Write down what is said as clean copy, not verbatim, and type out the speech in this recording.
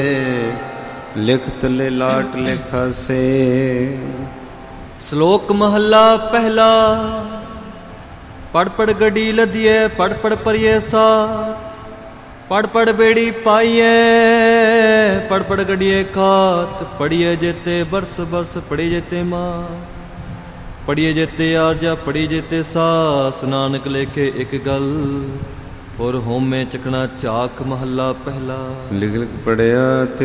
ਲਿਖਤ ਲੈ ਲਾਟ ਲਿਖਾ ਸੇ। ਸ਼ਲੋਕ ਮਹੱਲਾ ਪਹਿਲਾ। ਪੜ ਪੜ ਗੜੀ ਲਦੀਏ ਪੜ ਪੜ ਪਰਿਏ ਸਾਥ, ਪੜ ਪੜ ਬੇੜੀ ਪਾਈਏ ਪੜ ਪੜ ਗੜੀਏ ਖਾਤ। ਪੜੀਏ ਜੇਤੇ ਬਰਸ ਬਰਸ ਪੜੀ ਜੇਤੇ ਮਾਸ, ਪੜੀਏ ਜੇਤੇ ਆਰਜਾ ਪੜੀ ਜੇਤੇ ਸਾਸ। ਨਾਨਕ ਲੇਖੇ ਇੱਕ ਗੱਲ ਔਰ ਹੋਮੇ ਚਕਣਾ ਝਾਕ ਮਹੱਲਾ ਪਹਿਲਾ। ਲਿਖ ਲਿਖ ਪੜਿਆ